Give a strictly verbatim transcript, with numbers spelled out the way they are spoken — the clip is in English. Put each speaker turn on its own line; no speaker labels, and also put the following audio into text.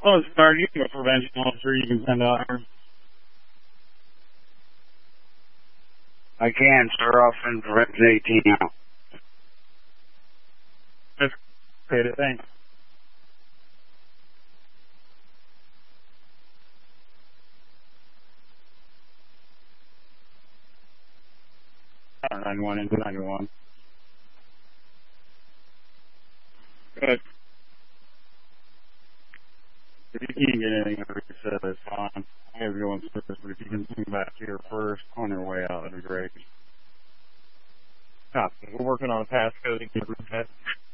Oh, sorry, you have a prevention officer you can send out here.
I can, sir. I'll send prevention eighteen out.
That's great, thanks. ninety-one into ninety-one. Good. If you can't get anything over your set, that's fine. I have to go in first, but if you can swing back here first on your way out, that'd be great.
Copy. We're working on a passcode to get that.